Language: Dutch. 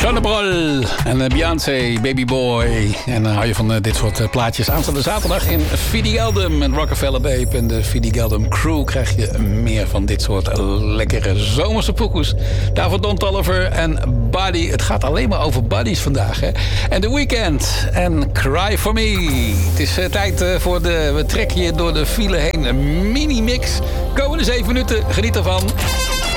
Thunderbolt en Beyoncé, Baby Boy. En dan hou je van dit soort plaatjes. Aanstaande zaterdag in Fidigeldum en Rockefeller Babe. En de Fidigeldum Crew krijg je meer van dit soort lekkere zomerse pokoes. Daarvoor Don Toliver en Buddy. Het gaat alleen maar over buddies vandaag, hè. En The Weeknd en Cry For Me. Het is tijd voor we trekken je door de file heen. Een mini-mix. Komende 7 minuten, geniet ervan.